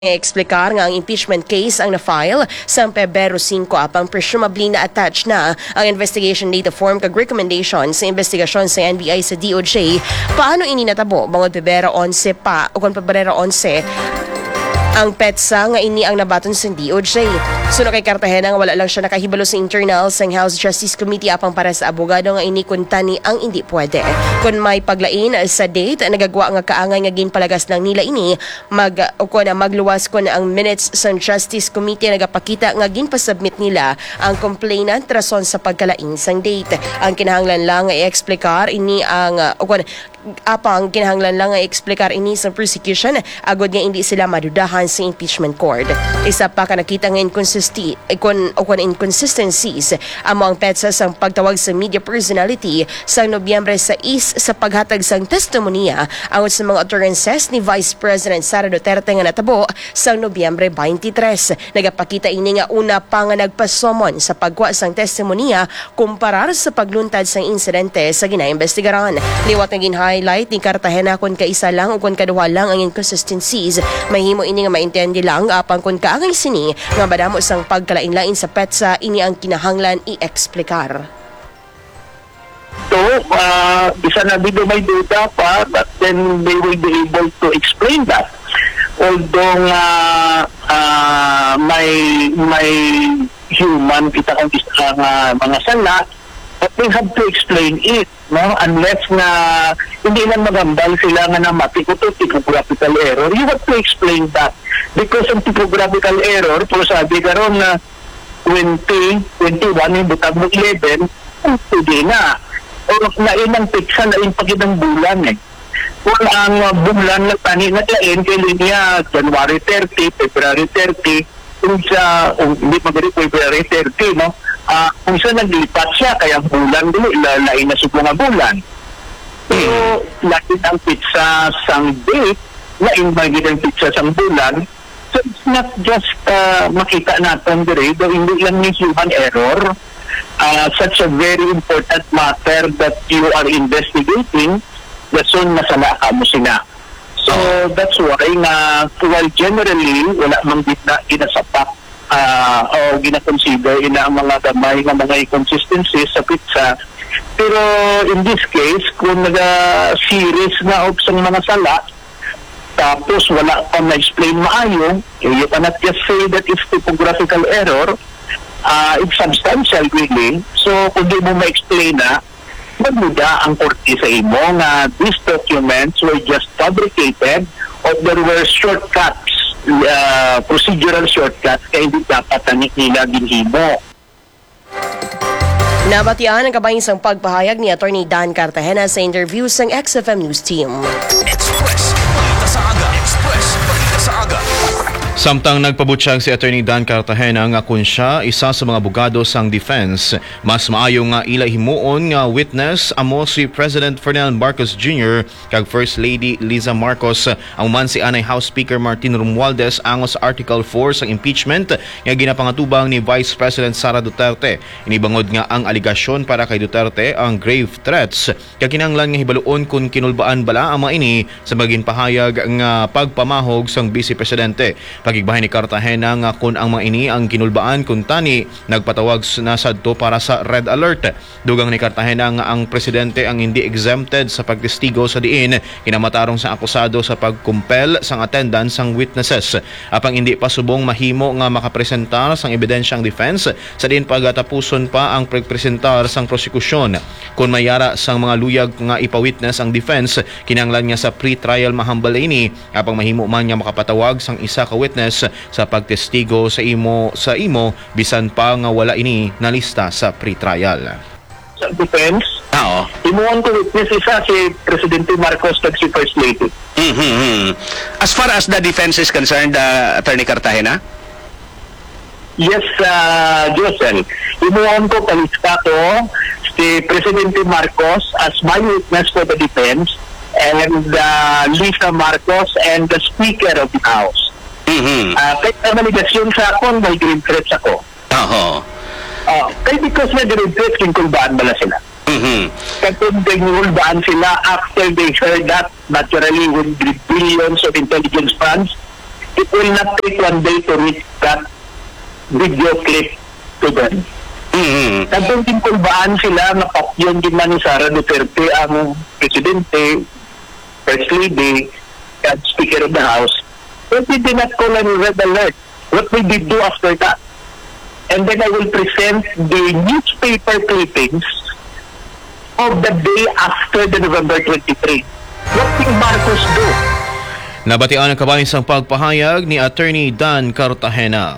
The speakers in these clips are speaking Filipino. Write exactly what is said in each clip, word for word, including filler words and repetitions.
Eksplikar nga ang impeachment case ang na-file sa Pebrero singko apang presumably na-attach na ang investigation data form kag recommendation sa investigasyon sa N B I sa D O J. Paano ini natabo bangod Pebrero eleven pa o kung Pebrero eleven ang petsa nga ini ang nabaton sa D O J. So kay Cartagena nga wala lang siya nakahibalo sa internal sa House Justice Committee apang para sa abogado nga ini kuntani ang hindi pwede. Kung may paglain sa date, nagagwa nga kaangay nga ginpalagas lang nila ini mag o kun magluwas kun ang minutes sa Justice Committee nagapakita nga ginpasubmit nila ang complainant rason sa pagkalain sang date. Ang kinahanglan lang nga i-explikar ini ang o kun apang kinahanglan lang nga i-explikar ini sa prosecution agod nga hindi sila madudahan sa impeachment court. Isa pa ka nakita nga inconsistency ikon o kun inconsistencies among petsa sang pagtawag sa media personality sa Nobyembre sais sa paghatag sang testimonya angod sa mga utterances ni Vice President Sara Duterte nga natabo sa Nobyembre twenty-three. Nagapakita ini nga una pa nga nagpasomon sa pagkuha sang testimonya kumparar sa pagluntad sang insidente sa ginaimbestigaran. Liwat nga ginhighlight ni Cartagena kung kaisa lang o kung kaduha lang ang inconsistencies, mahimo ini nga maintendi lang apang kung kaangay sini nga madamo sang pagkalain-lain sa petsa ini ang kinahanglan i-eksplikar. So, uh, bisa na dito may data pa, but then they will be able to explain that. Although uh, uh, may may human kita kung uh, mga sala, but they have to explain it, no? Unless na hindi lang magambal sila nga na mati ko to typographical error, you have to explain that. Because ang typographical error, pero sabi karon na twenty, twenty-one, yung butag mo eleven, hindi na. O lain ang piksa, lain pagid ang bulan eh. Kung ang uh, bulan na tani na lain, kay linya January thirty, February thirty, kung siya, um, hindi magaling February thirty, no? Uh, kung siya naglipat siya, kaya bulan dito, lain na siya nga bulan. Pero lain ang piksa sang date, lain pagid ang piksa sang bulan. So it's not just uh, makita natin dire, though hindi lang yung human error. Uh, such a very important matter that you are investigating, the soon masala ka mo sila. So that's why nga, while generally wala mang gina, ginasapak uh, o gina-consider ina ang mga gamay ng mga inconsistencies sa pizza, pero in this case, kung naga-series na og sa mga sala, tapos wala pa na-explain maayo, you cannot just say that it's typographical error. Uh, it's substantial really. So kung di mo ma-explain na, magmuda ang korte sa imo na these documents were just fabricated or there were shortcuts, uh, procedural shortcuts, kaya hindi dapat ang nila ginhimo. Nabatian ang kabayang sang pagpahayag ni Attorney Dan Cartagena sa interview sang X F M News Team. Express, balita sa aga. Express, balita sa aga. Samtang nagpabutyag si Attorney Dan Cartagena nga kung siya isa sa mga abogado sang defense, mas maayo nga ila himuon nga witness amo si President Ferdinand Marcos Junior kag First Lady Liza Marcos ang man si Anay House Speaker Martin Romualdez angos sa Article four sang impeachment nga ginapangatubang ni Vice President Sara Duterte. Inibangod nga ang aligasyon para kay Duterte ang grave threats kag kinahanglan nga hibaluon kung kinulbaan bala ang mga ini sa maging pahayag nga pagpamahog sang Vice Presidente. Pagigbahin ni Cartagena nga kung ang mga ini ang kinulbaan kung tani nagpatawag na sadto para sa red alert. Dugang ni Cartagena nga ang presidente ang hindi exempted sa pagtestigo sa diin kinamatarong sa akusado sa pagkumpel sang attendance sang witnesses. Apang hindi pa subong mahimo nga makapresentar sang ebidensyang defense sa diin pagatapuson pa ang pagpresentar sang prosekusyon. Kung mayara sang mga luyag nga ipawitness ang defense, kinahanglan nga sa pre-trial mahambal ini apang mahimo man nga makapatawag sang isa ka witness sa pagtestigo sa imo sa imo bisan pa nga wala ini nalista sa pre-trial. Sa defense, Oo. imuon ko witness isa si Presidente Marcos kag si First Lady. Mm-hmm. As far as the defense is concerned, uh, Attorney Cartagena? Yes, uh, Josel. Imuon ko kalista ko si Presidente Marcos as my witness for the defense and uh, Lisa Marcos and the Speaker of the House. Mm-hmm. Uh, kahit na maligasyon sa akon, may green threats ako. Oo. Uh, kaya because na green threats, kinkulbaan bala sila. Mm-hmm. Kaya kinkulbaan sila after they heard that, naturally with billions of intelligence funds, it will not take one day to reach that video clip to them. Mm-hmm. Naging din kung baan sila na papyon din man ni Sara Duterte ang presidente, first lady, and speaker of the house. But we did not call any red alert. What we did do after that. And then I will present the newspaper clippings of the day after the November twenty-third. What did Marcos do? Nabatian ang kabayang pagpahayag ni Attorney Dan Cartagena.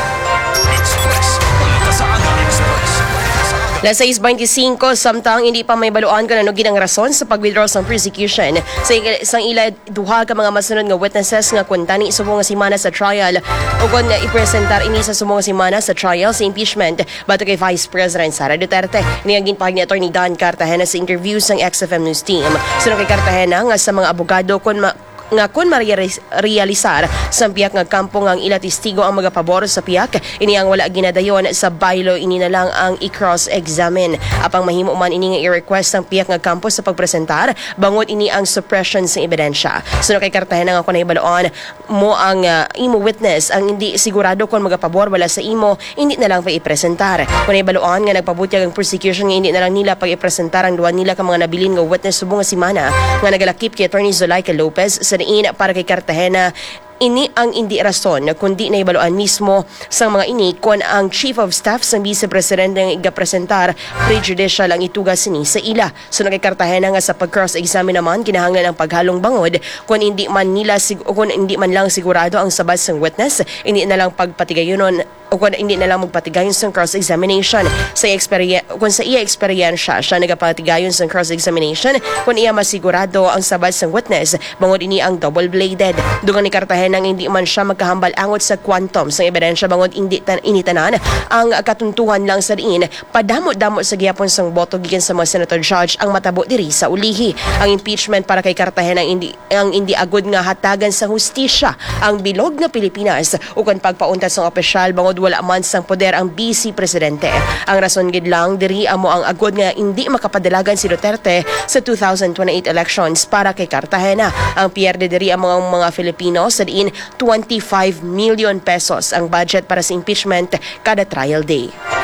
Las sais twenty-five, samtang hindi pa may baluan kung ano ginang rason sa pag-withdraw sa prosecution. Sa isang ila, duha ka mga masunod nga witnesses nga kuntani subong nga simana sa trial o kung ipresentar ini sa subong nga simana sa trial sa impeachment bato kay Vice President Sara Duterte. Ini ang ginpahag ni Attorney Dan Cartagena sa interview sa X F M News Team. Sunod kay Cartagena nga sa mga abogado kung ma nga kun ma-realisar sa piyak nga kampo nga ang ila testigo ang magapabor sa piyak, ini ang wala ginadayon sa bylaw, ini na lang ang i-cross-examine. Apang mahimo man ini nga i-request ang piyak nga kampo sa pagpresentar, bangot ini ang suppression sa ebidensya. Sunod kay Cartagena nga kung nahibaloon mo ang uh, imo witness, ang hindi sigurado kung magapabor wala sa imo, hindi na lang pa i-presentar. Kung nahibaloon nga nagpabutyag ang prosecution nga hindi na lang nila pag-ipresentar ang duwa nila ka mga nabilin nga witness subong nga simana nga nagalakip kay Attorney Zulaika Lopez sa diin para kay Cartagena, ini ang hindi rason kundi naibaluan mismo sa mga ini kung ang Chief of Staff sa Vice Presidente ang igapresentar prejudicial ang itugas ni sa ila. So kay Cartagena nga sa pag-cross-examine naman kinahanglan ang paghalong bangod kung hindi man nila kung hindi man lang sigurado ang sabad sang witness, hindi na lang pagpatigayonon o kung hindi na lang magpatigayon sa cross-examination. Sa experience, kung sa iya eksperyensya siya nagapatigayon sa cross-examination, kung iya masigurado ang sabad sang witness, bangod ini ang double-bladed. Dugang ni Cartagena nang hindi man siya magkahambal angot sa quantum sa ebidensya bangod hindi tan initanan ang katuntuhan lang sa diin padamot-damot sa gihapon sang boto gikan sa mga senator judge ang matabo diri sa ulihi. Ang impeachment para kay Cartagena ang hindi ang hindi agud nga hatagan sa hustisya ang bilog nga Pilipinas ug kan pagpauntat sang opisyal bangod wala man sang poder ang Vice Presidente. Ang rason gid lang diri amo ang agud nga hindi makapadalagan si Duterte sa two thousand twenty-eight elections para kay Cartagena. Ang pierde diri ang mga, mga Filipino sa in twenty-five million pesos ang budget para sa impeachment kada trial day.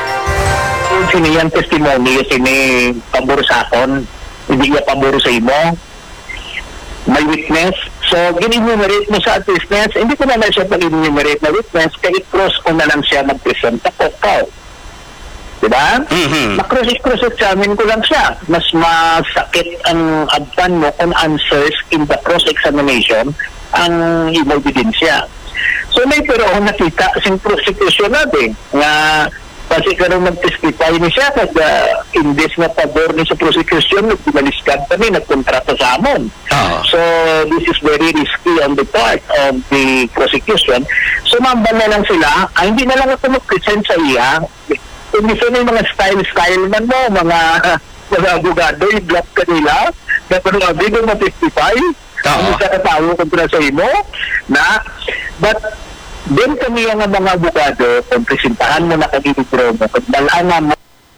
Yung siniyang testimony, yung sini pabor sa akon, hindi niya pabor sa imo, may witness. So, gin-enumerate mo sa witness, hindi ko na lang siya pag-enumerate na witness, kaya i-cross ko na lang siya mag-present ako kao. Diba? Mm-hmm. Makross-cross-examine ko lang siya. Mas masakit ang abtan mo kung answers in the cross-examination ang imo ebidensya. So may pero ako nakita sing prosecution natin nga kasi karon mag-testify ni siya kada imbes na pabor ni sa prosecution nagpinaliskan kami nagkontrata sa amon. Oh. So this is very risky on the part of the prosecution. So mambal na lang sila, ay hindi na lang ako mag-present sa iya. Kung gusto na yung mga style-style man mo, mga mga abogado, i-block ka nila na kung abig mo mag-testify ano sa katawo kontra sa imo na but then kami ang mga abogado kung presentahan mo na kagibigro mo kung balaan mo.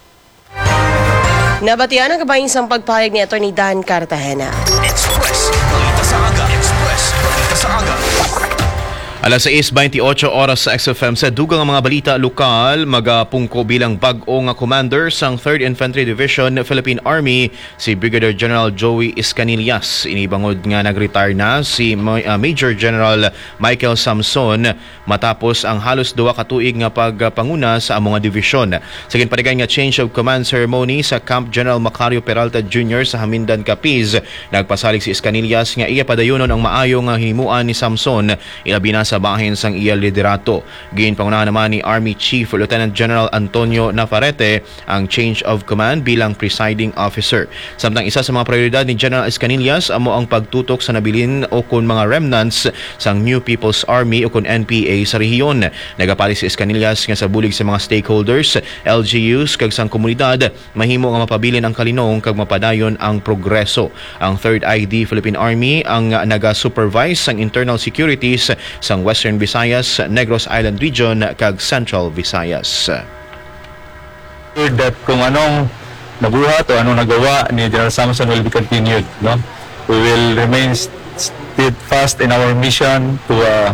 Nabatian ang kabayang sang pagpahayag ni Attorney Dan Cartagena. Express, balita sa aga. Express, balita sa aga. Alas sais twenty-eight oras sa X F M sa dugang mga balita lokal, magapungko bilang bag-o nga commander sang third Infantry Division Philippine Army si Brigadier General Joey Iscanillas. Inibangod nga nag-retire na si Major General Michael Samson matapos ang halos duwa ka tuig nga pagpanguna sa among division. Sa ginpadigay nga change of command ceremony sa Camp General Macario Peralta Junior sa Hamindan, Capiz, nagpasalig si Iscanillas nga iya padayonon ang maayo nga himuan ni Samson ilabi na sa bahin sang iya liderato. Ginpangunahan naman ni Army Chief Lieutenant General Antonio Navarrete ang change of command bilang presiding officer. Samtang isa sa mga prioridad ni General Iscanillas amo ang pagtutok sa nabilin o kun mga remnants sang New People's Army o kun N P A sa rehiyon. Nagapali si Iscanillas nga sa bulig sa mga stakeholders, L G Us kag sang komunidad mahimo nga mapabilin ang kalinong kag mapadayon ang progreso. Ang third I D Philippine Army ang naga-supervise sang internal securities sang Western Visayas, Negros Island Region kag Central Visayas. That kung anong nabuhat o anong nagawa ni General Samson will be continued, no? We will remain steadfast in our mission to uh,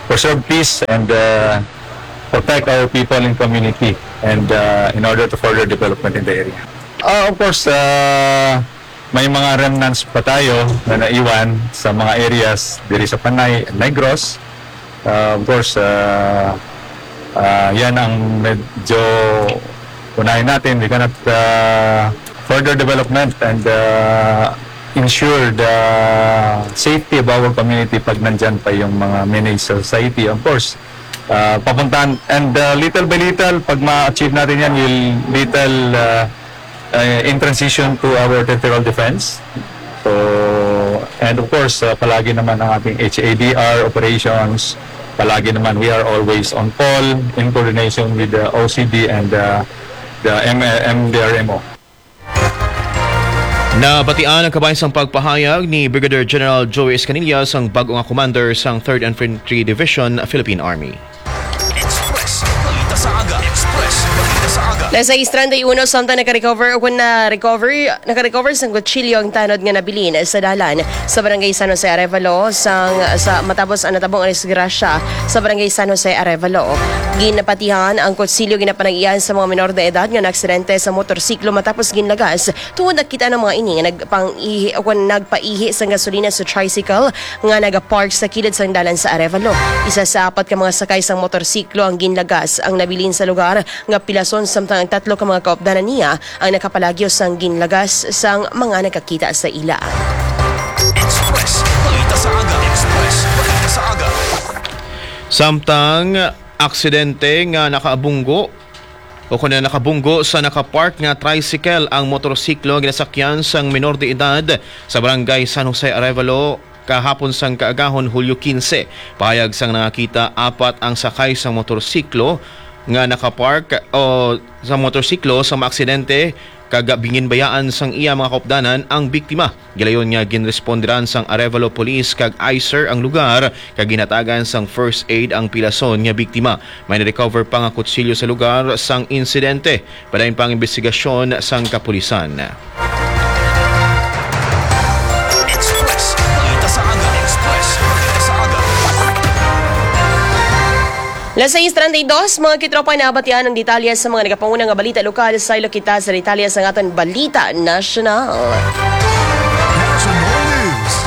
preserve peace and uh, protect our people and community, and uh, in order to further development in the area. Uh, of course, uh, may mga remnants pa tayo na naiwan sa mga areas diri sa Panay, Negros. Uh, of course, uh, uh, yan ang medyo unahin natin. We cannot uh, further development and uh, ensure the safety of our community pag nandyan pa yung mga managed society. Of course, uh, papuntahan, and uh, little by little, pag ma-achieve natin yan, will little uh, uh, in transition to our territorial defense. So, and of course, uh, palagi naman ang ating H A D R operations, palagi naman we are always on call in coordination with the O C D and uh, the M D R M O. Nabatian ang kabaysang pagpahayag ni Brigadier General Joey Escanillas, ang bagong commander sa third Infantry Division, Philippine Army. Express, balita sa aga. Express, balita sa aga. Nasa thirty-one, samtang naka-recover o kung na-recover, naka-recover sa kutsilyo ang tanod nga nabilin sa dalan sa Barangay San Jose Arevalo sang, sa matapos ang natabong ang disgrasya sa Barangay San Jose Arevalo. Ginapatihan ang kutsilyo ginapanag-iyan sa mga menor de edad nga naaksidente sa motorsiklo matapos ginlagas tuod nakita ng mga ini nga nagpang-ihi o nagpaihi sa gasolina sa tricycle nga nagapark sa kilid sang dalan sa Arevalo. Isa sa apat ka mga sakay sang motorsiklo ang ginlagas ang nabilin sa lugar nga pilason samtang ang tatlo ka mga kaopdanan niya ang nakapalagyo sang ginlagas sang mga nakakita sa ila. Express, balita sa aga. Express, balita sa aga. Samtang aksidente nga nakaabunggo o kung na nakabunggo sa nakapark nga tricycle ang motorsiklo ginasakyan sang menor de edad sa Barangay San Jose Arevalo kahapon sang kaagahon Hulyo quince. Pahayag sang nakakita, apat ang sakay sa motorsiklo nga nakapark o sa motorsiklo sa maaksidente kagabingin bayaan sang iya mga kaupdanan ang biktima. Gilayon nga ginresponderan sang Arevalo Police kag I C E R ang lugar kag ginatagan sang first aid ang pilason nga biktima. May na-recover pa nga kutsilyo sa lugar sang insidente. Padayon pang investigasyon sang kapulisan. Express, balita sa aga. Express, balita sa aga. Las seis thirty-two, mga kitropa na abatian ng detalye sa mga nagapangunang nga balita lokal sa ilo kita sa detalye sa aton Balita National. National News.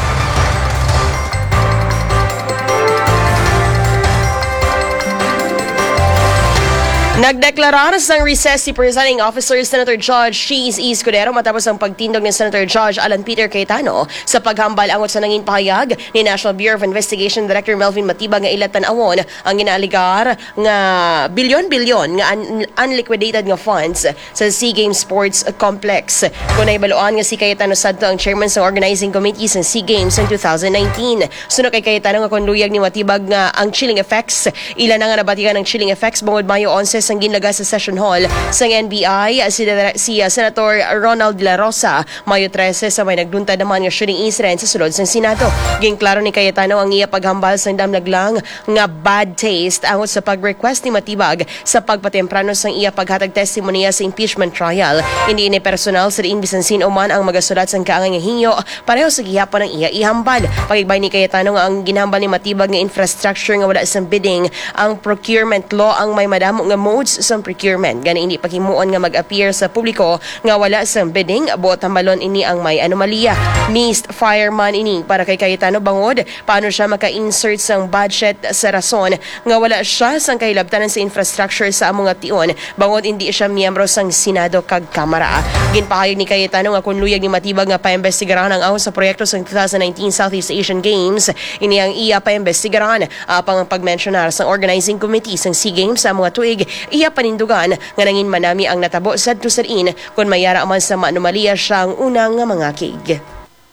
Nagdeklarar sang recess si Presiding Officer Senator Judge Cheese E. Escudero matapos ang pagtindog ni Senator Judge Alan Peter Cayetano sa paghambal angot sa nanging pahayag ni National Bureau of Investigation Director Melvin Matibag nga ilatan awon ang ginaligar nga bilyon-bilyon nga un- unliquidated nga funds sa SEA Games Sports Complex. Kung naibaluan nga si Cayetano sadto ang chairman sa organizing committee sa SEA Games in twenty nineteen. Sunod kay Cayetano nga konluyag ni Matibag nga ang chilling effects. Ilan na nga nabatigan ng chilling effects bungod Mayo eleven ang ginlaga sa Session Hall sa N B I si, si uh, Senator Ronald De La Rosa Mayo thirteen sa may nagduntad naman nga shooting incident sa sulod sa Senado. Ginklaro ni Cayetano ang iya paghambal sa damnaglang nga bad taste angot sa pag-request ni Matibag sa pagpatemprano sang iya paghatag testimonya sa impeachment trial. Hindi ini personal sa diin bisan sino man ang magasulat sang kaangay nga hinyo pareho sa gihapon ng iya ihambal. Pagigbay ni Cayetano nga ang ginhambal ni Matibag nga infrastructure nga wala sa bidding ang procurement law ang may madamo nga modes sa procurement. Gani hindi paghimuon nga mag-appear sa publiko nga wala sa bidding. Buot hambalon ini ang may anomalya. Missed fireman ini para kay Cayetano bangod paano siya maka-insert sang budget sa rason nga wala siya sang kahilabtanan sa infrastructure sa among nga tion bangod hindi siya miyembro sang Senado kag Kamara. Ginpahayag ni Cayetano nga kung luyag ni Matibag nga paimbestigaran ang ahon sa proyekto sa twenty nineteen Southeast Asian Games. Ini ang iya paimbestigaran apang ang pagmensionar sa organizing committee sang SEA Games sa mga tuig iya panindugan nga nangin manami ang natabo sadto sa diin kung mayara man sa maanomalya siyang unang nga mga kig.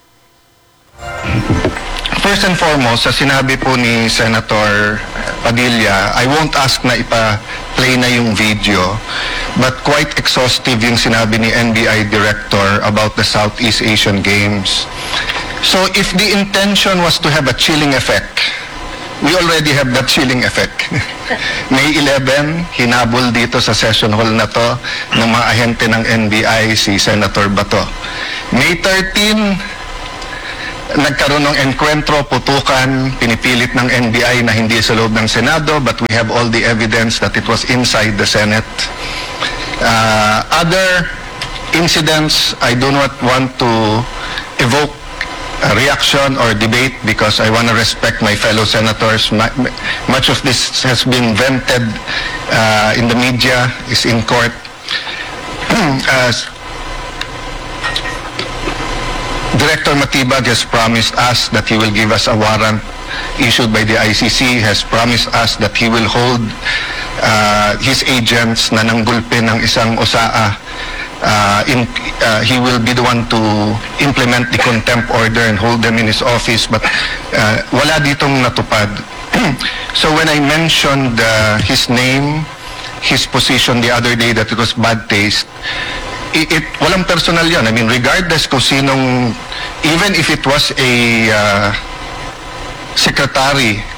First and foremost, sa sinabi po ni Senator Padilla, I won't ask na ipa-play na yung video, but quite exhaustive yung sinabi ni N B I Director about the Southeast Asian Games. So if the intention was to have a chilling effect, we already have that chilling effect. May eleven, hinabol dito sa session hall na to ng mga ahente ng N B I si Senator Bato. May thirteen, nagkaroon ng enkwentro, putukan, pinipilit ng N B I na hindi sa loob ng Senado, but we have all the evidence that it was inside the Senate. Uh, other incidents, I do not want to evoke a reaction or debate because I want to respect my fellow senators. Ma- Much of this has been vented uh, in the media, is in court. As Director Matibag has promised us that he will give us a warrant issued by the I C C, has promised us that he will hold uh, his agents na nanggulpi ng isang O S A A. Uh, in, uh, he will be the one to implement the contempt order and hold them in his office, but uh, wala ditong natupad. So when I mentioned uh, his name, his position the other day that it was bad taste, it, it walang personal yun. I mean, regardless kung sinong, even if it was a uh, secretary,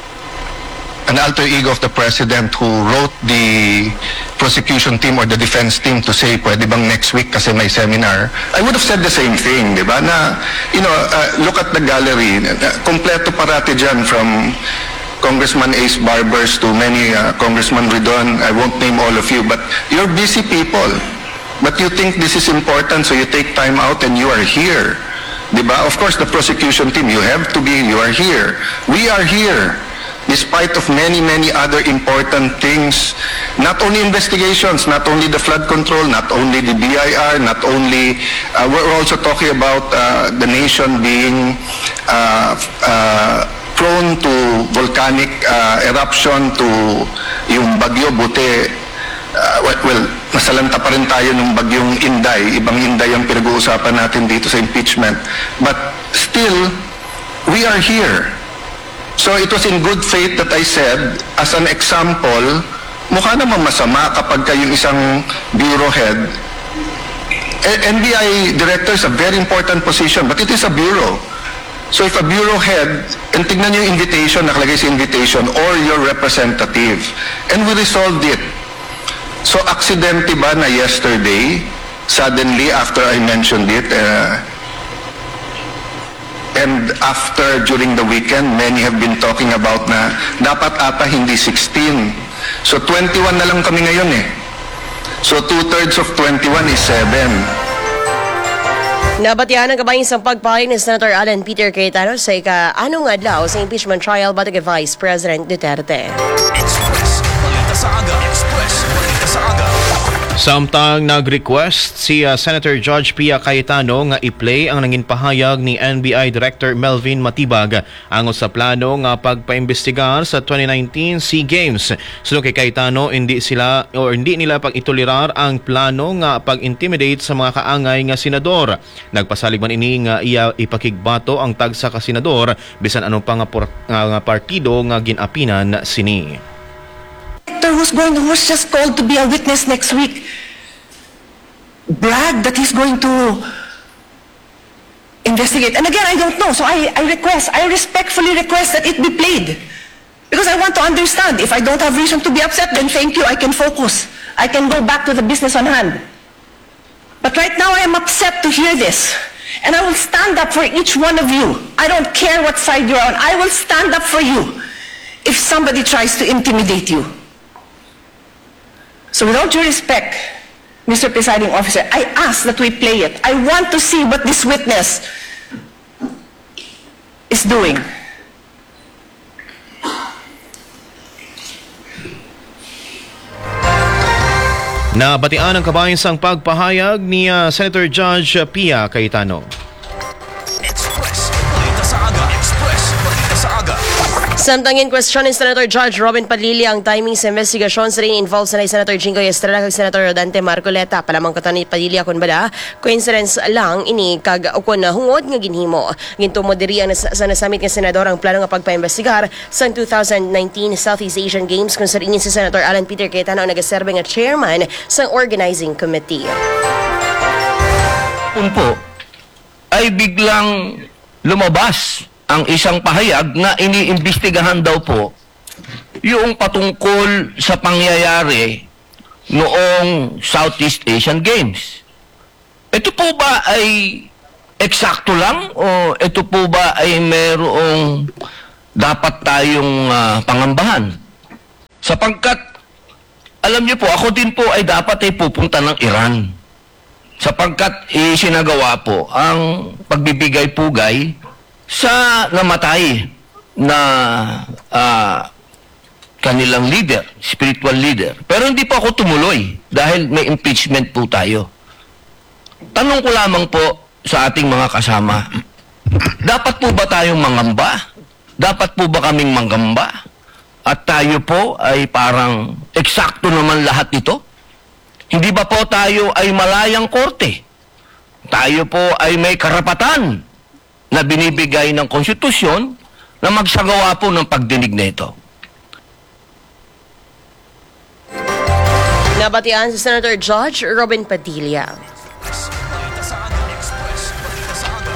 an alter ego of the president who wrote the prosecution team or the defense team to say, pwede bang next week kasi may seminar, I would have said the same thing, di ba? Na, you know, uh, look at the gallery. Kompleto parati dyan from Congressman Ace Barbers to many uh, Congressman Ridon. I won't name all of you, but you're busy people. But you think this is important, so you take time out and you are here. Di ba? Of course, the prosecution team, you have to be, you are here. We are here. Despite of many, many other important things, not only investigations, not only the flood control, not only the B I R, not only, uh, we're also talking about uh, the nation being uh, uh, prone to volcanic uh, eruption, to yung bagyo, buti, uh, well, nasalanta pa rin tayo ng bagyong Inday, ibang Inday ang pinag-uusapan natin dito sa impeachment. But still, we are here. So it was in good faith that I said, as an example, mukha naman masama kapag kayong isang bureau head. N B I director is a very important position, but it is a bureau. So if a bureau head, and tignan nyo yung invitation, nakalagay sa invitation, or your representative, and we resolved it. So aksidente ba na yesterday, suddenly after I mentioned it, uh, and after, during the weekend, many have been talking about na dapat ata hindi sixteen. So twenty-one na lang kami ngayon eh. So two-thirds of twenty-one is seven. Nabatihan ang kabayin sa pagpahayag ni Senator Alan Peter Cayetano sa ika-anong adlaw sa impeachment trial batag kay Vice President Duterte. Express, balita sa aga. Express, balita sa aga. Samtang nag-request si uh, Senator Judge Pia Cayetano nga i-play ang nangin pahayag ni N B I Director Melvin Matibag ang sa plano nga pagpaimbestigar sa twenty nineteen SEA Games. Sunod kay Cayetano, hindi sila o hindi nila pag-itulirar ang plano nga pag-intimidate sa mga kaangay nga senador. Nagpasalig man ini nga iya ipakigbato ang tagsa ka senador bisan anong pa nga, por- nga partido nga ginapinan sini. Who's going who's just called to be a witness next week brag that he's going to investigate. And again, I don't know. So I, I request, I respectfully request that it be played. Because I want to understand. If I don't have reason to be upset, then thank you, I can focus. I can go back to the business on hand. But right now I am upset to hear this. And I will stand up for each one of you. I don't care what side you're on. I will stand up for you if somebody tries to intimidate you. So with all due respect, Mister Presiding Officer, I ask that we play it. I want to see what this witness is doing. Nabatian ang kabayan sang pagpahayag ni uh, Senator Judge Pia Cayetano. Express, balita sa aga. Express, balita sa aga. Samtangin question ni Senator Judge Robin Padilla ang timing sa investigasyon sa rin involved sa Senator Jingoy Estrada kag Senator Rodante Marcoleta. Palamang katan ni Padilla kun bada coincidence lang ini kag ukon na hungod nga ginhimo. Gintumo diri ang sa nasamit nga senador ang plano nga pagpaimbestigar sa twenty nineteen Southeast Asian Games kung sa rin si Senator Alan Peter Cayetano ang nagaserbe nga chairman sa organizing committee. Kung po ay biglang lumabas ang isang pahayag na iniimbestigahan daw po yung patungkol sa pangyayari noong Southeast Asian Games. Ito po ba ay eksakto lang o ito po ba ay merong dapat tayong ah, pangambahan? Sapagkat, alam niyo po, ako din po ay dapat ay pupunta ng Iran. Sapagkat isinagawa po ang pagbibigay-pugay sa namatay na ah, kanilang leader, spiritual leader. Pero hindi po ako tumuloy dahil may impeachment po tayo. Tanong ko lamang po sa ating mga kasama, dapat po ba tayong mangamba? Dapat po ba kaming manggamba? At tayo po ay parang eksakto naman lahat ito? Hindi ba po tayo ay malayang korte? Tayo po ay may karapatan na binibigay ng konstitusyon na magsagawa po ng pagdinig na ito. Nabatian si Senator Judge Robin Padilla. Balita sa aga. Express. Balita sa aga.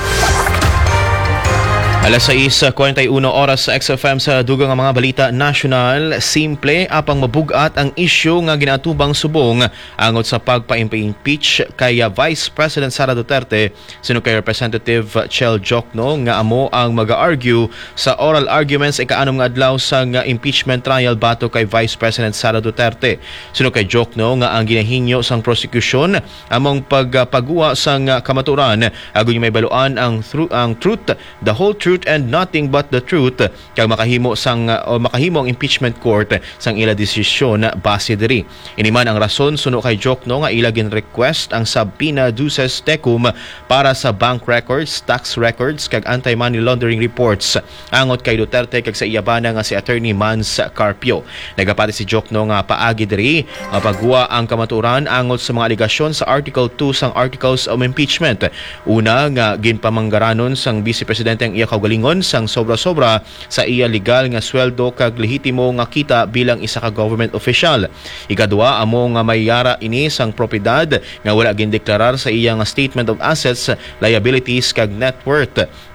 Alas sais kwenta y uno oras sa X F M sa dugang mga balita nasyonal. Simple apang mabugat ang isyu nga ginatubang subong angot sa pagpa-impeach kay Vice President Sara Duterte sino kay Representative Chel Jokno nga amo ang mag-argue sa oral arguments ikaanom nga adlaw sa nga impeachment trial bato kay Vice President Sara Duterte. Sino kay Jokno nga ang ginahinyo sang prosecution among pagpaguwa sang kamaturan agon may baluan ang, thru- ang truth, the whole truth and nothing but the truth kag makahimo sang o makahimo ang impeachment court sang ila desisyon base diri. Iniman ang rason suno kay Jokno nga ila gin request ang subpoena duces tecum para sa bank records, tax records kag anti-money laundering reports angot kay Duterte kag sa iyabana nga si Attorney Mans Carpio. Nagapati si Jokno nga paagi diri nga pagguwa ang kamaturan angot sa mga aligasyon sa Article two sang Articles of Impeachment. Una nga ginpamanggaranon sang Vice Presidente ang iya kaugalingon sang sobra-sobra sa iya legal nga sweldo kag lehitimo nga kita bilang isa ka government official. Ikadua, amo nga mayara ini sang propiedad nga wala gindeklarar sa iya nga statement of assets, liabilities kag net worth.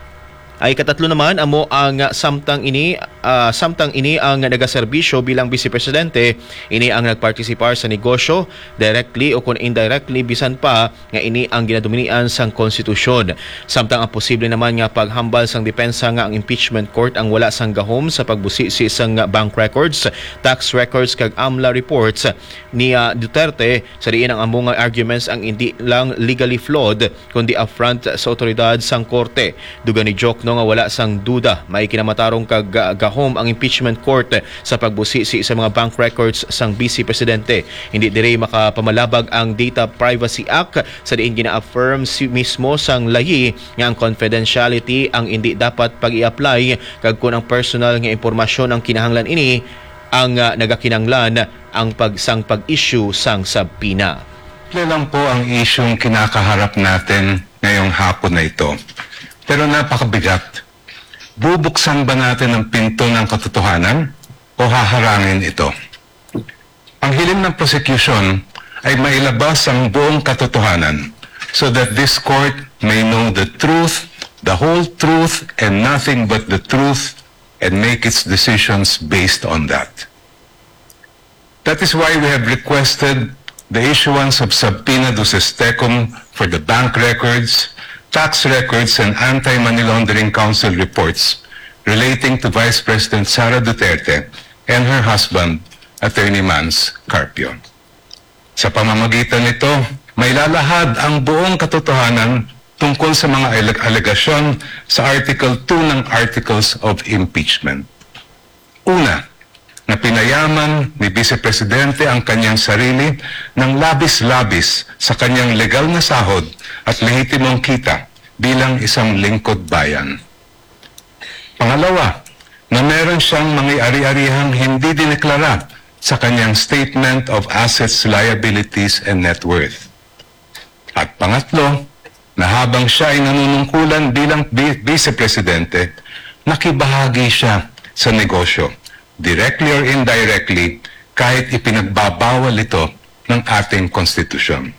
Ay katatlo naman amo ang samtang ini uh, samtang ini ang nagaserbisyo bilang Vice Presidente, ini ang nagpartisipar sa negosyo directly o kung indirectly bisan pa nga ini ang ginadominian sang konstitusyon. Samtang ang posible naman nga paghambal sang depensa nga ang impeachment court ang wala sang gahom sa pagbusisi sang bank records, tax records kag AMLA reports ni uh, Duterte sa diin ang among arguments ang hindi lang legally flawed kundi affront sa otoridad sang korte. Dugan ni Jokno nga wala sang duda may kinamatarong kag gahom ang impeachment court sa pagbusisi sa mga bank records sang Vice Presidente. Hindi diri makapamalabag ang Data Privacy Act sa diin gina-affirm si mismo sang layi nga ang confidentiality ang hindi dapat pag-i-apply kag kun ang personal nga impormasyon ang kinahanglan ini ang uh, nagakinanglan ang pagsang pag-issue sang subpoena. Ito lang po ang isyong kinakaharap natin ngayong hapon na ito. Pero napakabigat. Bubuksan ba natin ang pinto ng katotohanan o haharangin ito? Ang hiling ng prosecution ay mailabas ang buong katotohanan so that this court may know the truth, the whole truth, and nothing but the truth and make its decisions based on that. That is why we have requested the issuance of subpoena duces tecum for the bank records, tax records, and anti-money laundering council reports relating to Vice President Sara Duterte and her husband, Attorney Mans Carpio. Sa pamamagitan nito, may lalahad ang buong katotohanan tungkol sa mga aleg- alegasyon sa Article two ng Articles of Impeachment. Una, na pinayaman ni Vice Presidente ang kanyang sarili ng labis-labis sa kanyang legal na sahod at lehitimong kita bilang isang lingkod bayan. Pangalawa, na meron siyang mga ari-arihang hindi dineklara sa kanyang Statement of Assets, Liabilities, and Net Worth. At pangatlo, na habang siya ay nanunungkulan bilang Vice Presidente, nakibahagi siya sa negosyo, directly or indirectly, kahit ipinagbabawal ito ng ating konstitusyon.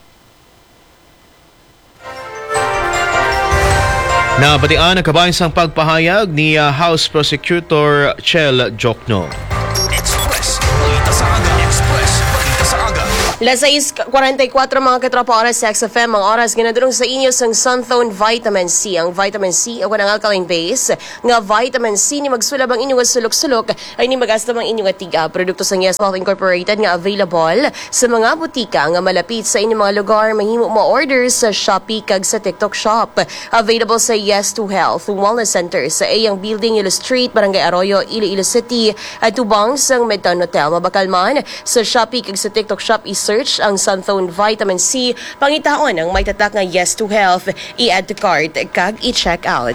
Nabatian ang kabayan sang pagpahayag ni uh, House Prosecutor Chel Jokno. Express. Balita sa aga. Express. Balita sa aga. Las sais forty-four mga katropa oras sa X F M, mga oras ginadurong sa inyo sang Sunthone Vitamin C. Ang Vitamin C o kanang alkaline base nga Vitamin C ni magsulab ang inyong sulok-sulok ay ni magasta ang inyong tiga. Produkto sa Yes Health Incorporated nga available sa mga butika nga malapit sa inyong mga lugar. Mahimo mo order sa Shopee kag sa TikTok Shop. Available sa Yes to Health Wellness Center sa Ayang Building, Ilo Street, Barangay Arroyo, Iloilo City at tubang sang Midtown Hotel. Mabakal man sa Shopee kag sa TikTok Shop search ang Sunthone Vitamin C, pangitaon ang may tatak nga Yes to Health, i-add to cart kag i-check out.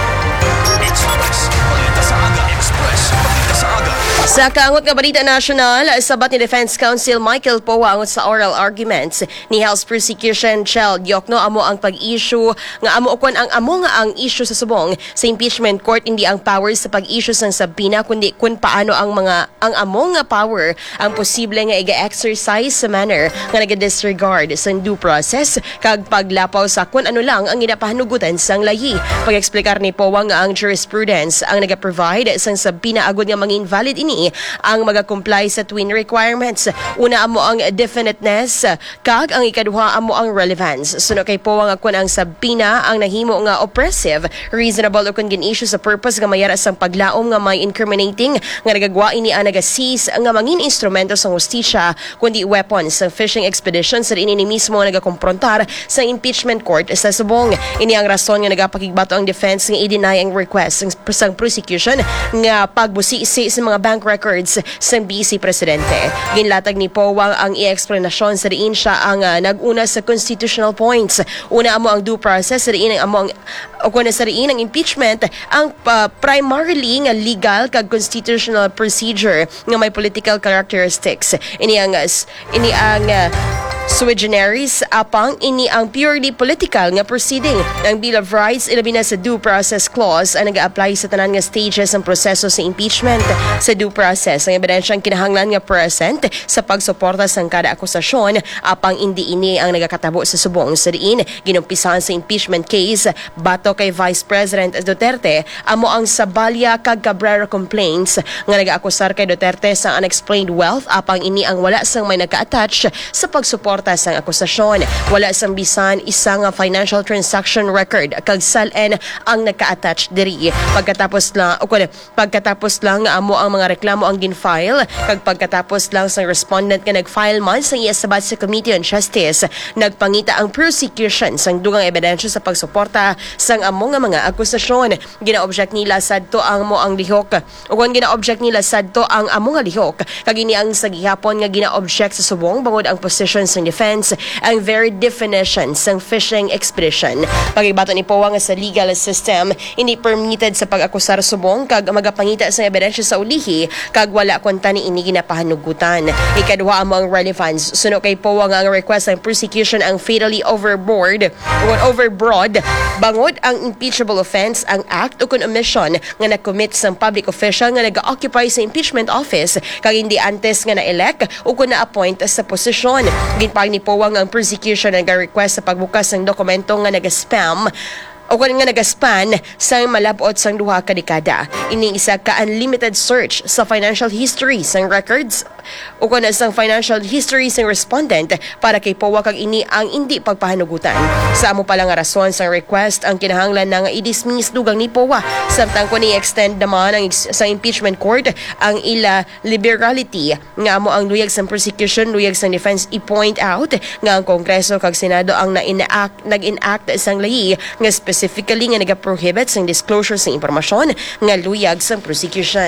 Express. Balita sa aga. Express. Balita sa aga. Sa kaangot nga balita national, sabat ni Defense Counsel Michael Poa angot sa oral arguments ni House Prosecution Chel Diokno amo ang pag-issue nga amo ukon ang amo nga ang issue sa subong sa impeachment court hindi ang powers sa pag-issue sang sabina kundi kun paano ang mga ang amo nga power ang posible nga iga-exercise sa manner nga naga-disregard sa due process kag paglapaw sa kun ano lang ang ginapahanugutan sang layi. Pag-eksplikar ni Poa nga ang jurisprudence ang naga-provide sang sabina agud nga mga invalid ini ang mag-comply sa twin requirements. Una amo ang definiteness kag ang ikaduha amo ang relevance. Suno kay Poa nga kun ang sabina ang nahimo nga oppressive, reasonable o kun gin-issue sa purpose nga mayara sang paglaom nga may incriminating nga nagagwa ini ang naga-seize nga mangin instrumento sa hustisya kundi weapons sa fishing expedition sa ini ni mismo nga nagakomprontar sa impeachment court sa subong. Ini ang rason nga nagapakigbato ang defense nga i-deny ang request sang prosecution nga pagbusisi sa mga bank records sa Vice Presidente. Ginlatag ni Poa ang i-explanasyon sa diin siya ang uh, nag-una sa constitutional points. Una amo ang due process, sa diin ang amo ang o kuna sa diin ang impeachment ang uh, primarily nga legal kag constitutional procedure nga may political characteristics. Ini ang uh, ini ang uh, sui generis apang ini ang purely political nga proceeding. Ang Bill of Rights ilabi na sa due process clause ang nag-apply sa tanan nga stages ng proseso sa impeachment. Sa due process ang ebidensyang kinahanglan nga present sa pagsuporta sa kada akusasyon apang hindi ini ang nagakatabo sa subong. Sa diin ginumpisahan sa impeachment case bato kay Vice President Duterte amo ang Sabalya kag Cabrera complaints nga nag-akusar kay Duterte sa unexplained wealth apang ini ang wala sang may naka-attach sa pagsuporta sang akusasyon. Wala sang bisan isang financial transaction record kag salen ang naka-attach diri. Pagkatapos lang o kun pagkatapos lang amo ang mga reklamo ang gin-file kag pagkatapos lang sang respondent nga nag-file man sang iasabat sa Committee on Justice, nagpangita ang prosecution sang dugang ebidensya sa pagsuporta sang amo nga mga akusasyon. Gina-object nila sadto ang mo ang lihok o kun gina-object nila sadto ang amo nga lihok kag ini ang sa gihapon nga gina-object sa subong bangod ang position sa defense ang very definition sang fishing expedition. Pagibato ni Poa nga sa legal system hindi permitted sa pag-akusar subong kag magapangita sa ebidensya sa ulihi kag wala kwenta ni ini ginapahanugutan. Ikaduha amo ang relevance. Suno kay Poa nga ang request ng prosecution ang fatally overboard o overbroad bangod ang impeachable offense ang act o kun omission nga na-commit sang public official nga nag-occupy sa impeachment office kag hindi antes nga na-elect o kun na-appoint sa posisyon. Ginpag ni Poa ang prosecution nag-request sa pagbukas ng dokumento nga nag-spam o kung nga nagaspan sa malabot sang duha ka dekada. Ini isa ka unlimited search sa financial history sang records o kung sang financial history sang respondent para kay Poa kag ini ang hindi pagpahanugutan. Sa amo pala nga rason sang request ang kinahanglan na nga i-dismiss dugang ni Poa samtang kung i-extend naman ang sa impeachment court ang ila liberality nga amo ang luyag sang prosecution luyag sang defense i-point out nga ang Kongreso kag Senado ang na-enact nag-enact sang layi nga specifically nga nag-prohibit sa disclosure sa impormasyon nga luyag sa prosecution.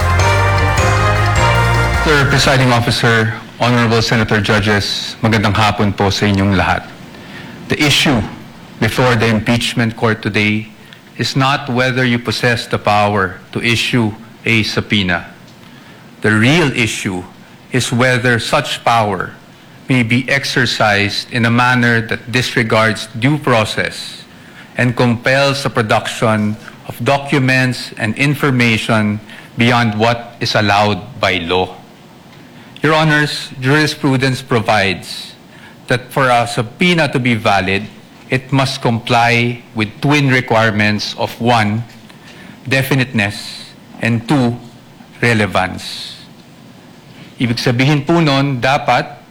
Mister Presiding Officer, Honorable Senator Judges, magandang hapon po sa inyong lahat. The issue before the impeachment court today is not whether you possess the power to issue a subpoena. The real issue is whether such power may be exercised in a manner that disregards due process and compels the production of documents and information beyond what is allowed by law. Your Honors, jurisprudence provides that for a subpoena to be valid, it must comply with twin requirements of one, definiteness, and two, relevance. Ibig sabihin po nun, dapat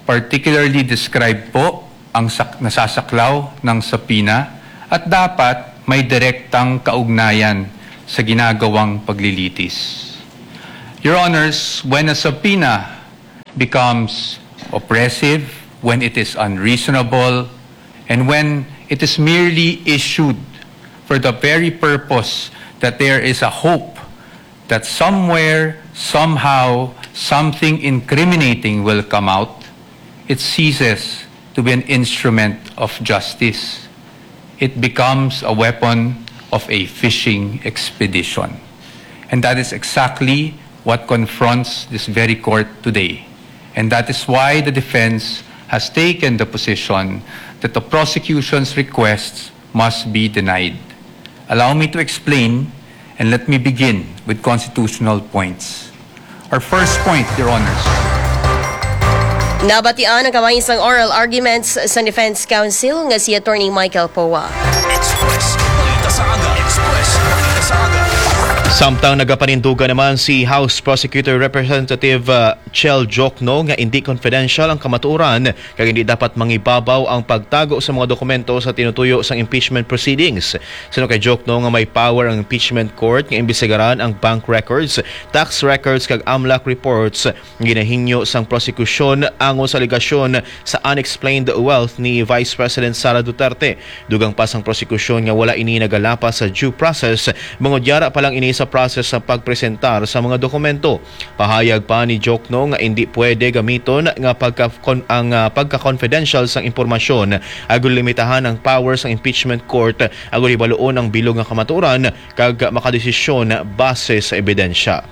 particularly describe po ang sak- nasasaklaw ng subpoena at dapat may direktang kaugnayan sa ginagawang paglilitis. Your Honors, when a subpoena becomes oppressive, when it is unreasonable, and when it is merely issued for the very purpose that there is a hope that somewhere, somehow, something incriminating will come out, it ceases to be an instrument of justice. It becomes a weapon of a fishing expedition. And that is exactly what confronts this very court today. And that is why the defense has taken the position that the prosecution's requests must be denied. Allow me to explain, and let me begin with constitutional points. Our first point, Your Honors. Nabatian ang kamayisang oral arguments sa Defense Counsel nga si Attorney Michael Poa. Express, balita sa aga. Express, balita sa aga. Samtang nagapanindugan naman si House Prosecutor Representative uh, Chel Jokno nga hindi confidential ang kamatuoran kaya hindi dapat mangibabaw ang pagtago sa mga dokumento sa tinutuyo sa impeachment proceedings. Sino kay Jokno nga may power ang impeachment court nga imbestigaran ang bank records, tax records kag AMLAC reports ginahinyo sang prosekusyon angon sa aligasyon sa unexplained wealth ni Vice President Sara Duterte. Dugang pa sang prosekusyon nga wala ini nagalapas sa due process, mangudyara pa lang ini sa process sa pagpresentar sa mga dokumento. Pahayag pa ni Jokno nga hindi pwede gamiton nga pagka ang uh, pagka-confidential sang impormasyon agud limitahan ang power sa impeachment court agud ibaluon ang bilog nga kamatuoran kag makadesisyon base sa ebidensya.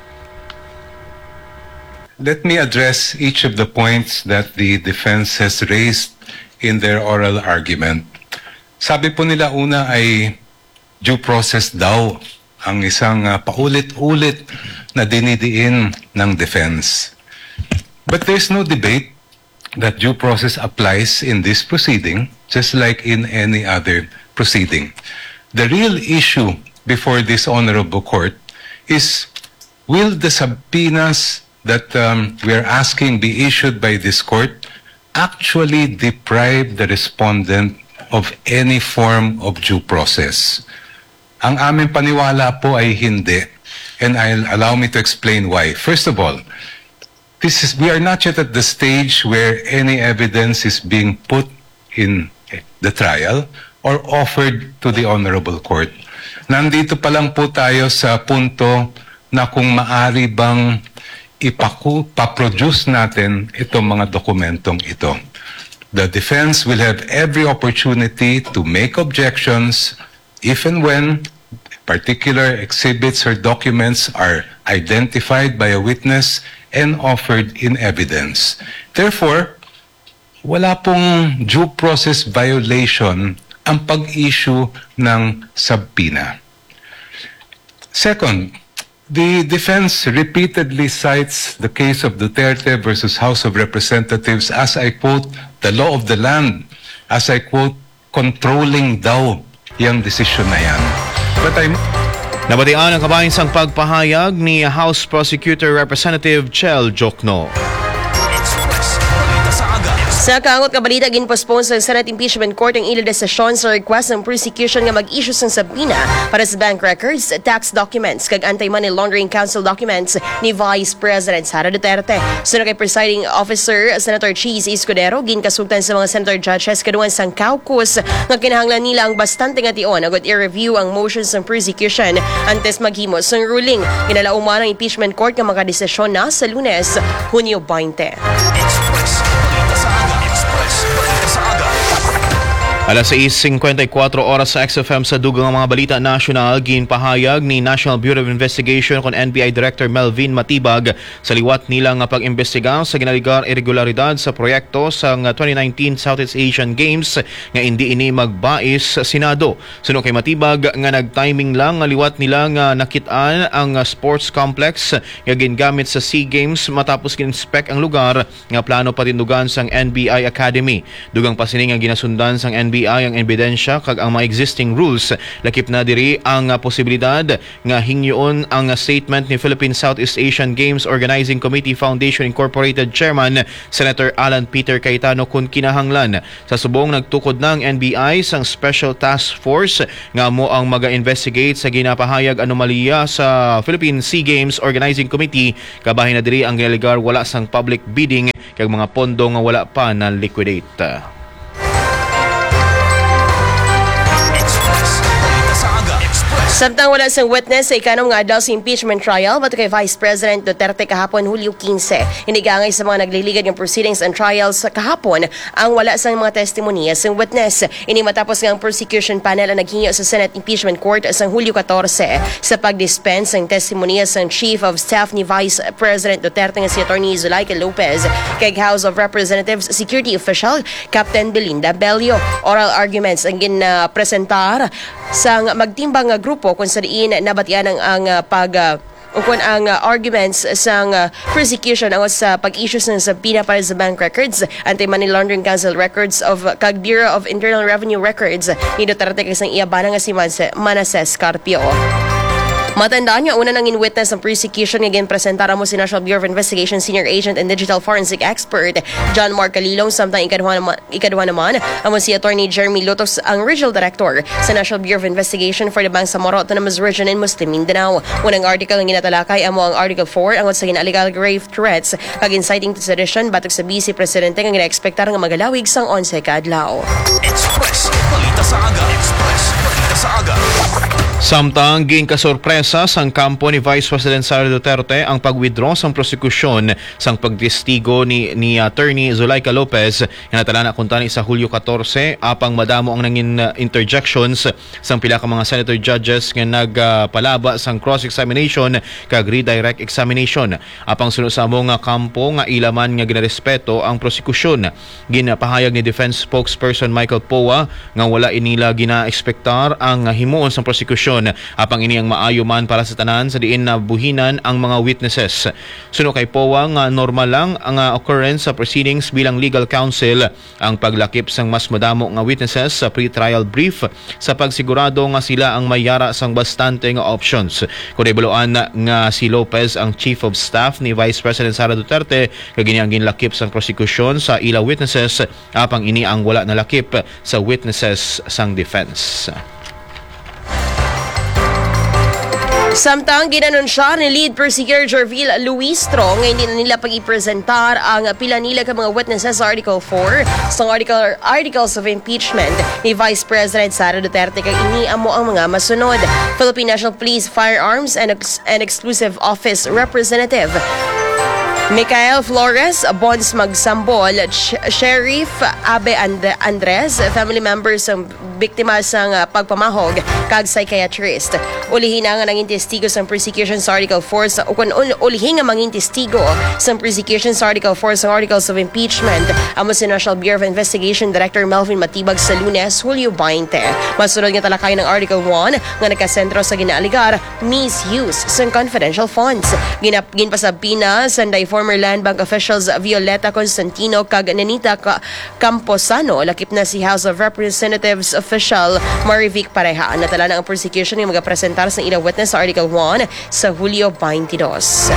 Let me address each of the points that the defense has raised in their oral argument. Sabi po nila una ay due process daw ang isang uh, paulit-ulit na dinidiin ng defense. But there's no debate that due process applies in this proceeding, just like in any other proceeding. The real issue before this honorable court is, will the subpoenas that um, we are asking be issued by this court actually deprive the respondent of any form of due process? Ang aming paniwala po ay hindi. And I'll allow me to explain why. First of all, this is we are not yet at the stage where any evidence is being put in the trial or offered to the honorable court. Nandito pa lang po tayo sa punto na kung maari bang ipaku, paproduce natin itong mga dokumentong ito. The defense will have every opportunity to make objections if and when particular exhibits or documents are identified by a witness and offered in evidence. Therefore, wala pong due process violation ang pag-issue ng subpoena. Second, the defense repeatedly cites the case of Duterte versus House of Representatives as, I quote, the law of the land, as I quote, controlling daw yung desisyon na yan. But I'm... Nabatian ang kabahin sang pagpahayag ni House Prosecutor Representative Chel Jokno. Express, balita sa aga. Sa kaangot nga balita, ginpospone sa Senate Impeachment Court ang ilang desisyon sa request ng prosecution nga mag-issue ng subpoena para sa bank records, tax documents, kag Anti-Money Laundering Council documents ni Vice President Sara Duterte. Sunod kay Presiding Officer Senator Cheese Escudero, ginkasugtan sa mga Senator Judges kaduan sang caucus nga kinahanglan nila ang bastante nga tion agad i-review ang motions ng prosecution antes maghimo sang ruling. Ginalauman ang impeachment court nga makadesisyon na sa Lunes, Hunyo twenty. Express, balita sa aga. Express, balita sa aga. Alas sais fifty-four oras sa X F M sa dugang mga balita national, ginpahayag ni National Bureau of Investigation kon N B I Director Melvin Matibag sa liwat nila nga pag-imbestiga sa ginaligar irregularidad sa proyekto sa twenty nineteen Southeast Asian Games nga hindi ini magbais sa Senado. Suno kay Matibag nga nag-timing lang nga liwat nila nga nakit-an ang sports complex nga gingamit sa SEA Games matapos kin-inspect ang lugar nga plano patindugan sang N B I Academy. Dugang pa sini nga ginasundan sang N B I N B I ang ebidensya kag ang mga existing rules. Lakip na diri ang uh, posibilidad nga hingyoon ang uh, statement ni Philippine Southeast Asian Games Organizing Committee Foundation Incorporated Chairman Senator Alan Peter Cayetano kung kinahanglan. Sa subong nagtukod ng N B I sang Special Task Force nga mo ang maga-investigate sa ginapahayag anomalya sa Philippine Sea Games Organizing Committee. Kabahin na diri ang ginaligar wala sang public bidding kag mga pondo nga wala pa na liquidate. Samtang wala sang witness sa ikanom nga adlaw sa impeachment trial bato kay Vice President Duterte kahapon Hulyo quince. Hinigangay sa mga nagliligad ng proceedings and trials sa kahapon ang wala sang mga testimonya sang witness. Ini matapos nga ang prosecution panel ang naghingi sa Senate Impeachment Court sang Hulyo fourteen sa pagdispense ng testimonya sang Chief of Staff ni Vice President Duterte nga si Attorney Zulaika Lopez kay House of Representatives Security Official Captain Belinda Bello. Oral arguments ang ginapresentar sang magtimbang nga grupo kung sa diin nabatian ang, ang uh, pag uh, kung ang uh, arguments sang uh, prosecution ang sa pag-issue ng subpoena para sa bank records, Anti-Money Laundering Council records of uh, kag Bureau of Internal Revenue records ni Duterte kay sang iyabana nga si Manasseh Carpio. Matandaan nga una nang in-witness ang prosecution nga ginpresentara mo si National Bureau of Investigation Senior Agent and Digital Forensic Expert John Mark Calilong, samtang ikaduha naman, ikaduha naman ang si Attorney Jeremy Lotos, ang Regional Director sa National Bureau of Investigation for the Bangsamoro Autonomous Region in Muslim Mindanao. Unang article ang ginatalakay amo ang Article four ang sa ginaligal grave threats kag inciting to sedition batok sa Vice Presidente nga gina-expectar nga magalawig sang eleven ka adlaw. Express, balita sa aga. Express, balita sa aga. Samtang ginkasorpresa sang kampo ni Vice President Sara Duterte ang pag-withdraw sang prosekusyon sang pagtestigo ni ni Attorney Zulaika Lopez nga natala na kuntani sa Hulyo fourteen apang madamo ang nangin uh, interjections sang pila ka mga senator judges nga nagpalaba uh, sang cross-examination kag redirect examination. Apang sunod sa among kampo nga ilaman nga ginarespeto ang prosekusyon. Ginapahayag ni Defense Spokesperson Michael Poa nga wala inila gina-expectar ang uh, himuon sang prosekusyon apang ini ang maayo man para sa tanan sa diin na buhinan ang mga witnesses. Suno kay Powa nga normal lang ang uh, occurrence sa proceedings bilang legal counsel ang paglakip sang mas madamo nga witnesses sa pre-trial brief sa pagsigurado nga sila ang mayara sang bastante nga options. Kung ibaluan nga si Lopez ang Chief of Staff ni Vice President Sara Duterte kag ini ang ginlakip sang prosecution sa ila witnesses apang ini ang wala nalakip sa witnesses sang defense. Samtang ginanunsya ni Lead Prosecutor Jervil Luistro nga hindi na nila pag-ipresentar ang pila nila ka mga witnesses sa Article four sa article, Articles of Impeachment ni Vice President Sara Duterte kag ini amo ang mga masunod. Philippine National Police Firearms and, Ex- and Exclusive Office Representative Michael Flores, Bonds Magsambol, Sh- Sheriff Abe And- Andres, family members ng biktima sang uh, pagpamahog kag psychiatrist. Ulihin nga nanging testigo sa prosecution sa Article four sa ukon ulihin nga manging testigo sa prosecution sa Article four sa Articles of Impeachment amo si National Bureau of Investigation Director Melvin Matibag sa Lunes, Hulyo twenty. Masunod nga talakay ng Article one nga nakasentro sa ginaaligar misuse sa confidential funds. Ginap ginpasabina sa former Land Bank officials Violeta Constantino kag Nenita Camposano, lakip na si House of Representatives official Marivic Pareha. Natala na ang prosecution ng magapresentar sa ilang witness sa Article one sa Hulyo twenty-two.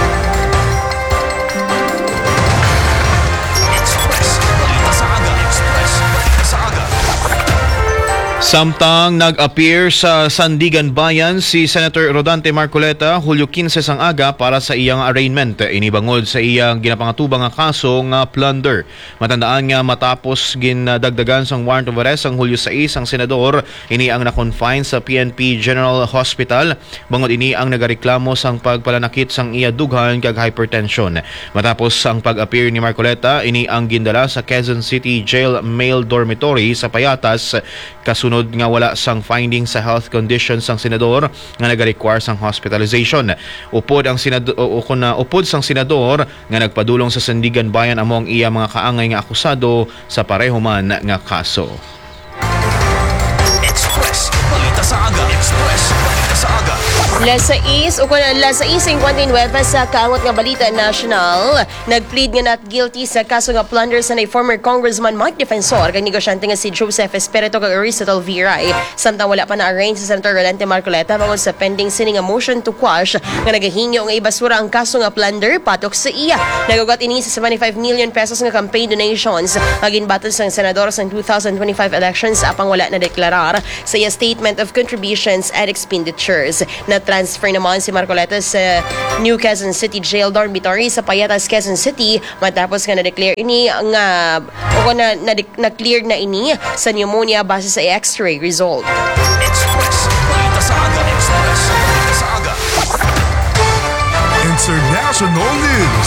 Samtang nag-appear sa Sandigan Bayan si Senator Rodante Marcoleta Hulyo quince sang aga para sa iyang arraignment. Inibangod sa iyang ginapangatubang nga kaso nga plunder. Matandaan nga matapos ginadagdagan sang warrant of arrest ang Hulyo sais ang senador, ini ang na-confine sa P N P General Hospital. Bangod ini ang nagareklamo sang pagpalanakit sang iya dughan kag hypertension. Matapos ang pag-appear ni Marcoleta, ini ang gindala sa Quezon City Jail Male Dormitory sa Payatas kasunod nga wala sang findings sa health condition sang senador nga nag-require sang hospitalization. Upod ang senador o kun na upod sang senador nga nagpadulong sa Sandigan Bayan among iya mga kaangay nga akusado sa pareho man nga kaso. Express, balita sa aga. Express, balita sa aga. Las sais o kung las sais fifty-nine sa kaangot nga balita national, nagplead nga not guilty sa kaso nga plunder sa nay former Congressman Mike Defensor kag negosyante nga si Joseph Espiritu kag Aristotle Viray. Samtang wala pa na-arrange sa Senator Rolante Marcoleta bangod sa pending sini nga motion to quash nga nagahinyo nga ibasura ang kaso nga plunder patok sa iya. Nagagot ini sa seventy-five million pesos nga campaign donations agin batol sa senador sa two thousand twenty-five elections apang wala na deklarar sa iya statement of contributions and expenditures. Na-transfer naman si Marcoleta sa New Quezon City Jail Dormitory sa Payatas, Quezon City matapos nga na-declare ini nga o na, na, na-clear na ini sa pneumonia base sa x-ray result. Express. Balita sa aga. Express. Balita sa aga. International News.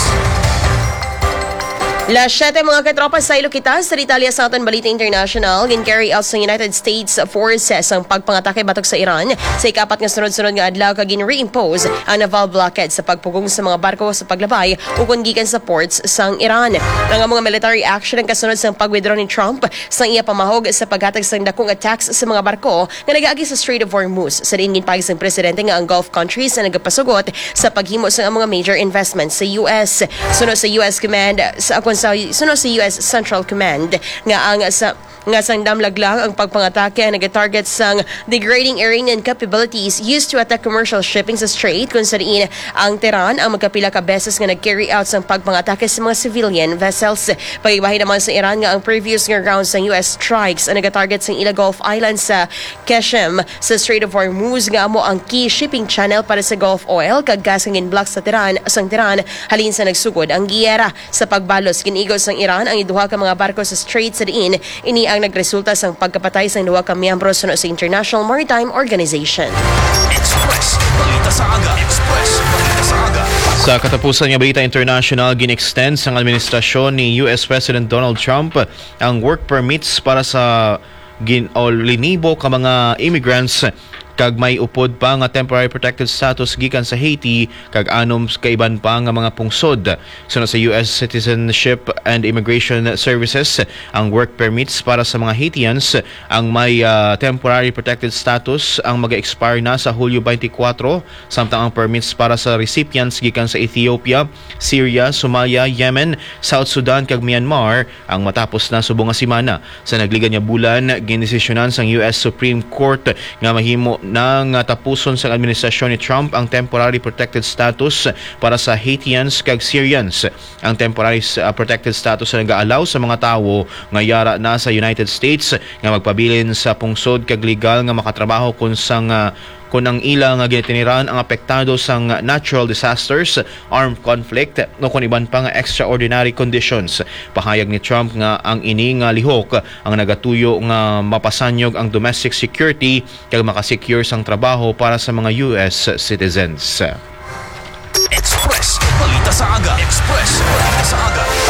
Las siyete mga katropa sa Ilokitas sa Italia sa aton balita international, gin-carry out sa United States Forces ang pagpangatake batok sa Iran sa ikapat nga sunod-sunod nga adlaw kag gin-reimpose ang naval blockade sa pagpugong sa mga barko sa paglabay ug gikan sa ports sang Iran. Ang mga military action ang kasunod sa pag-withdraw ni Trump sa iya pamahog sa paghatag sang dakong attacks sa mga barko nga nagaagi sa Strait of Hormuz. Sa diin ginpagi sang presidente nga ang Gulf countries na nagapasugot sa paghimo sa mga major investments sa U S. Sunod sa U S Command sa sa sunod sa U S Central Command nga ang sa nga sang damlag lang ang pagpangatake ang nag-target sang degrading Iranian capabilities used to attack commercial shipping sa strait kung saan ang Tehran ang magkapila ka beses nga nag-carry out sang pagpangatake sa mga civilian vessels. Pagibahin naman sa Iran nga ang previous nga rounds sang U S strikes ang nag-target sang ila Gulf Island sa Qashem sa Strait of Hormuz nga amo ang key shipping channel para sa Gulf oil kag gas nga ginblock sa Tehran sang Tehran halin sa nagsugod ang giyera sa pagbalos kinigos sang Iran ang iduha ka mga barko sa strait sa diin ini ang nagresulta sang pagkapatay sang duha ka miyembro sa International Maritime Organization. Express. Balita sa aga. Express. Balita sa aga. Sa katapusan nga balita international, gin-extend sang administrasyon ni U S President Donald Trump ang work permits para sa gin o linibo ka mga immigrants kag may upod pa nga temporary protected status gikan sa Haiti kag anom kaiban pa nga mga pungsod. Sunod sa U S Citizenship and Immigration Services, ang work permits para sa mga Haitians ang may uh, temporary protected status ang mag-expire na sa Hulyo twenty-four, samtang ang permits para sa recipients gikan sa Ethiopia, Syria, Somalia, Yemen, South Sudan kag Myanmar ang matapos na subong nga semana. Sa nagligan nga bulan, ginisisyonan sang U S Supreme Court nga mahimo nang tapuson sa administrasyon ni Trump ang temporary protected status para sa Haitians kag Syrians. Ang temporary uh, protected status na nag-aalaw sa mga tawo nga yara na sa United States nga magpabilin sa pungsod kag legal nga makatrabaho kung sang uh, kung ang ilang nga ginitiniran ang apektado sang natural disasters, armed conflict, no kung iban pa nga extraordinary conditions. Pahayag ni Trump nga ang ini nga lihok ang nagatuyo nga mapasanyog ang domestic security kag makasecure sang trabaho para sa mga U S citizens. Express. Balita sa aga. Express. Balita sa aga.